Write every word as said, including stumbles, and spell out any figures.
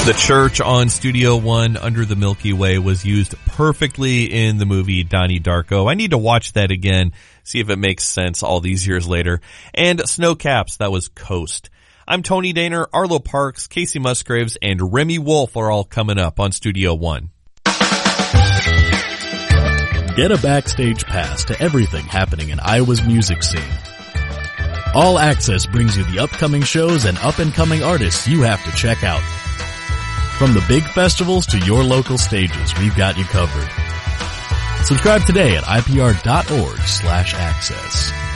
The church on Studio One under the Milky Way was used perfectly in the movie Donnie Darko. I need to watch that again, see if it makes sense all these years later. And Snow Caps, that was Coast. I'm Tony Daner, Arlo Parks, Casey Musgraves, and Remy Wolf are all coming up on Studio One. Get a backstage pass to everything happening in Iowa's music scene. All Access brings you the upcoming shows and up-and-coming artists you have to check out. From the big festivals to your local stages, we've got you covered. Subscribe today at I P R dot org slash access.